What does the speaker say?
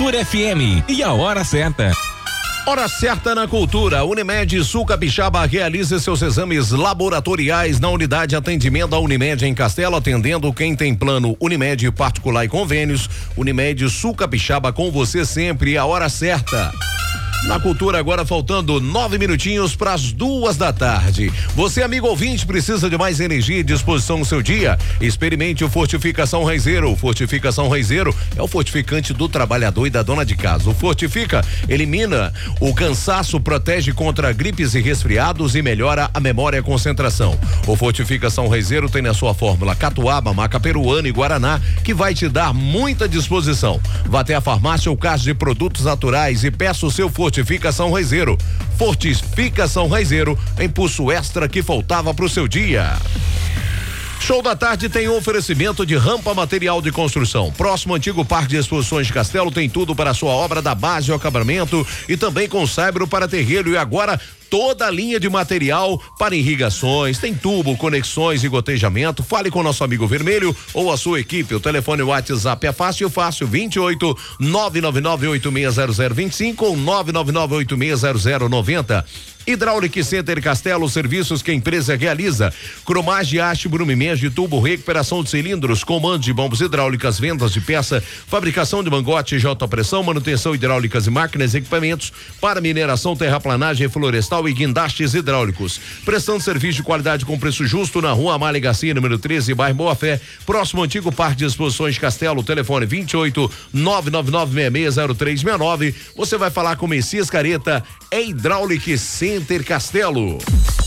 Cultura FM e a hora certa. Hora certa na Cultura. Unimed Sul Capixaba realiza seus exames laboratoriais na unidade atendimento da Unimed em Castelo, atendendo quem tem plano Unimed particular e convênios. Unimed Sul Capixaba com você sempre, a hora certa. Na Cultura agora faltando 9 minutinhos para as 2:00. Você, amigo ouvinte, precisa de mais energia e disposição no seu dia? Experimente o Fortificação Raizeiro. O Fortificação Raizeiro é o fortificante do trabalhador e da dona de casa. O Fortifica elimina o cansaço, protege contra gripes e resfriados e melhora a memória e a concentração. O Fortificação Raizeiro tem na sua fórmula catuaba, maca peruana e guaraná, que vai te dar muita disposição. Vá até a farmácia ou caixa de produtos naturais e peça o seu Fortificação Raizeiro. Fortificação Raizeiro, impulso extra que faltava pro seu dia. Show da Tarde tem um oferecimento de Rampa Material de Construção. Próximo antigo Parque de Exposições de Castelo tem tudo para a sua obra da base ao acabamento e também com saibro para terreiro e agora toda a linha de material para irrigações, tem tubo, conexões e gotejamento. Fale com nosso amigo Vermelho ou a sua equipe. O telefone WhatsApp é fácil, 28 999860025 ou 999860090. Hydraulic Center Castelo, serviços que a empresa realiza: cromagem, haste, brumimento de tubo, recuperação de cilindros, comando de bombas hidráulicas, vendas de peça, fabricação de mangote de alta pressão, manutenção hidráulicas e máquinas e equipamentos para mineração, terraplanagem florestal e guindastes hidráulicos. Prestando serviço de qualidade com preço justo na Rua Amália Garcia, número 13, bairro Boa Fé, próximo antigo Parque de Exposições de Castelo. Telefone 28 999660369. Você vai falar com Messias Careta, é Hydraulic Center Castelo.